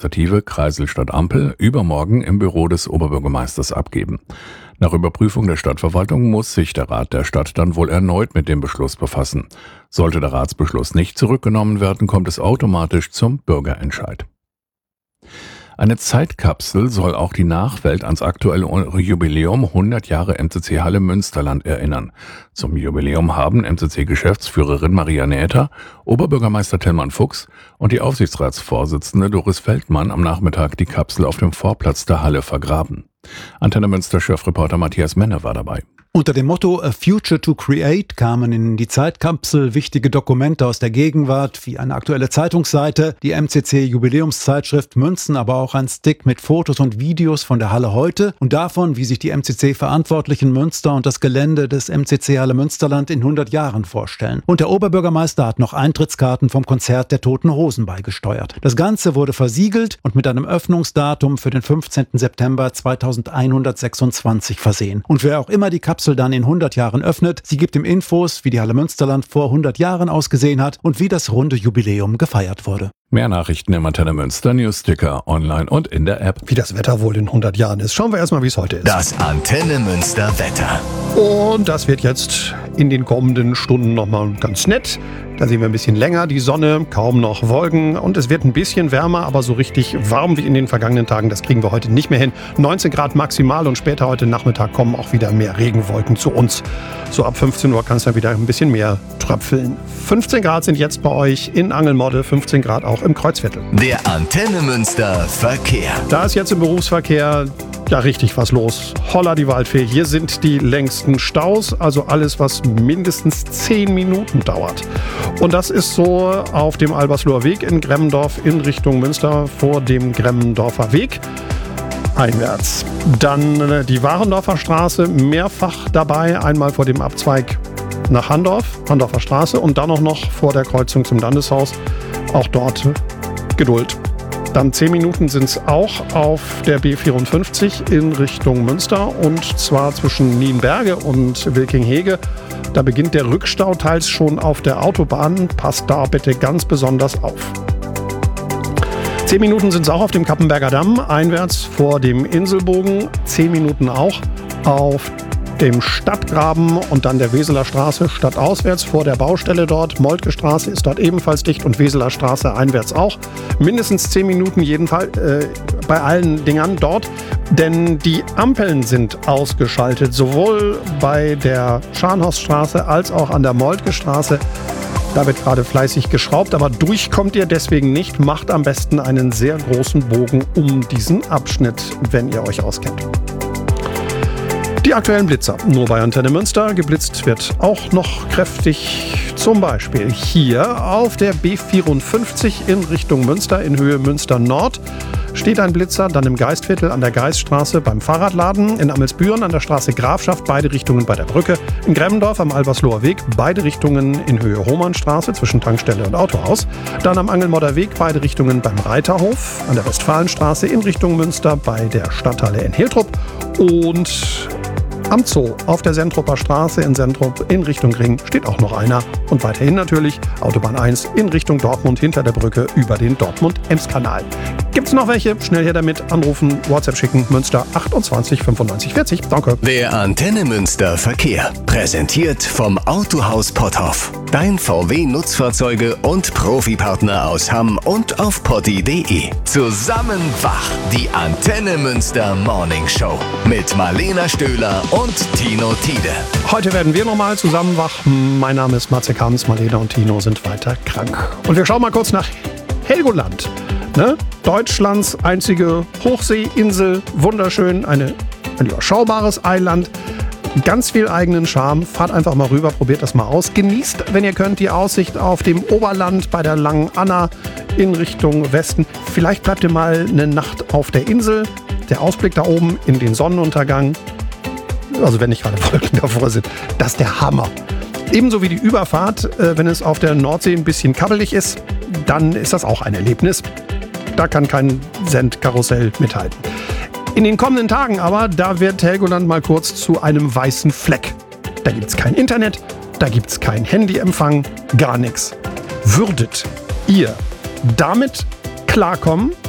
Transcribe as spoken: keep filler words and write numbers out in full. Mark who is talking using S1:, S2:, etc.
S1: Initiative Kreisel statt Ampel übermorgen im Büro des Oberbürgermeisters abgeben. Nach Überprüfung der Stadtverwaltung muss sich der Rat der Stadt dann wohl erneut mit dem Beschluss befassen. Sollte der Ratsbeschluss nicht zurückgenommen werden, kommt es automatisch zum Bürgerentscheid. Eine Zeitkapsel soll auch die Nachwelt ans aktuelle Jubiläum hundert Jahre M C C Halle Münsterland erinnern. Zum Jubiläum haben M C C-Geschäftsführerin Maria Näther, Oberbürgermeister Tillmann Fuchs und die Aufsichtsratsvorsitzende Doris Feldmann am Nachmittag die Kapsel auf dem Vorplatz der Halle vergraben. Antenne Münster-Chefreporter Matthias Menne war dabei.
S2: Unter dem Motto A Future to Create kamen in die Zeitkapsel wichtige Dokumente aus der Gegenwart, wie eine aktuelle Zeitungsseite, die M C C-Jubiläumszeitschrift Münzen, aber auch ein Stick mit Fotos und Videos von der Halle heute und davon, wie sich die M C C-Verantwortlichen Münster und das Gelände des M C C Halle Münsterland in hundert Jahren vorstellen. Und der Oberbürgermeister hat noch Eintrittskarten vom Konzert der Toten Hosen beigesteuert. Das Ganze wurde versiegelt und mit einem Öffnungsdatum für den fünfzehnten September zweitausendeinhundertsechsundzwanzig versehen. Und wer auch immer die Kapsel dann in hundert Jahren öffnet, sie gibt ihm Infos, wie die Halle Münsterland vor hundert Jahren ausgesehen hat und wie das runde Jubiläum gefeiert wurde.
S1: Mehr Nachrichten im Antenne Münster Newsticker, online und in der App.
S3: Wie das Wetter wohl in hundert Jahren ist. Schauen wir erstmal, wie es heute ist.
S4: Das Antenne Münster Wetter.
S3: Und das wird jetzt in den kommenden Stunden nochmal ganz nett. Da sehen wir ein bisschen länger die Sonne, kaum noch Wolken und es wird ein bisschen wärmer, aber so richtig warm wie in den vergangenen Tagen, das kriegen wir heute nicht mehr hin. neunzehn Grad maximal und später heute Nachmittag kommen auch wieder mehr Regenwolken zu uns. So ab fünfzehn Uhr kann es dann wieder ein bisschen mehr tröpfeln. fünfzehn Grad sind jetzt bei euch in Angelmodde, fünfzehn Grad auch im Kreuzviertel.
S4: Der Antenne Münster Verkehr.
S3: Da ist jetzt im Berufsverkehr ja richtig was los. Holla die Waldfee, hier sind die längsten Staus, also alles, was mindestens zehn Minuten dauert. Und das ist so auf dem Albersloher Weg in Gremmendorf in Richtung Münster vor dem Gremmendorfer Weg einwärts. Dann die Warendorfer Straße mehrfach dabei, einmal vor dem Abzweig nach Handorf, Handorfer Straße und dann auch noch vor der Kreuzung zum Landeshaus. Auch dort Geduld. Dann zehn Minuten sind es auch auf der B vierundfünfzig in Richtung Münster und zwar zwischen Nienberge und Wilkinghege. Da beginnt der Rückstau teils schon auf der Autobahn. Passt da bitte ganz besonders auf. Zehn Minuten sind es auch auf dem Kappenberger Damm, einwärts vor dem Inselbogen. Zehn Minuten auch auf dem Stadtgraben und dann der Weseler Straße stadtauswärts vor der Baustelle dort. Moltke Straße ist dort ebenfalls dicht und Weseler Straße einwärts auch. Mindestens zehn Minuten jedenfalls äh, bei allen Dingern dort, denn die Ampeln sind ausgeschaltet, sowohl bei der Scharnhorststraße als auch an der Moltke Straße. Da wird gerade fleißig geschraubt, aber durch kommt ihr deswegen nicht. Macht am besten einen sehr großen Bogen um diesen Abschnitt, wenn ihr euch auskennt. Die aktuellen Blitzer, nur bei Antenne Münster. Geblitzt wird auch noch kräftig, zum Beispiel hier auf der B vierundfünfzig in Richtung Münster in Höhe Münster Nord. Steht ein Blitzer, dann im Geistviertel an der Geiststraße beim Fahrradladen, in Amelsbüren an der Straße Grafschaft, beide Richtungen bei der Brücke, in Gremmendorf am Albersloher Weg, beide Richtungen in Höhe Homannstraße zwischen Tankstelle und Autohaus, dann am Angelmodder Weg, beide Richtungen beim Reiterhof, an der Westfalenstraße in Richtung Münster bei der Stadthalle in Hiltrup und am Zoo auf der Sentruper Straße in Sentrup in Richtung Ring steht auch noch einer. Und weiterhin natürlich Autobahn eins in Richtung Dortmund hinter der Brücke über den Dortmund-Ems-Kanal. Gibt's noch welche? Schnell her damit. Anrufen, WhatsApp schicken. Münster achtundzwanzig fünfundneunzig vierzig. Danke.
S4: Der Antenne Münster Verkehr. Präsentiert vom Autohaus Potthoff. Dein V W-Nutzfahrzeuge und Profipartner aus Hamm und auf potti punkt de. Zusammen wach. Die Antenne Münster Morning Show. Mit Marlena Stöhler und Tino Tiede.
S3: Heute werden wir nochmal zusammen wach. Mein Name ist Matze Kams. Marlena und Tino sind weiter krank. Und wir schauen mal kurz nach Helgoland. Ne? Deutschlands einzige Hochseeinsel, wunderschön, eine, ein überschaubares Eiland, ganz viel eigenen Charme. Fahrt einfach mal rüber, probiert das mal aus. Genießt, wenn ihr könnt, die Aussicht auf dem Oberland bei der Langen Anna in Richtung Westen. Vielleicht bleibt ihr mal eine Nacht auf der Insel. Der Ausblick da oben in den Sonnenuntergang, also wenn nicht gerade Wolken davor sind, das ist der Hammer. Ebenso wie die Überfahrt, wenn es auf der Nordsee ein bisschen kabbelig ist, dann ist das auch ein Erlebnis. Da kann kein Sendkarussell mithalten. In den kommenden Tagen aber, da wird Helgoland mal kurz zu einem weißen Fleck. Da gibt es kein Internet, da gibt es kein Handyempfang, gar nichts. Würdet ihr damit klarkommen?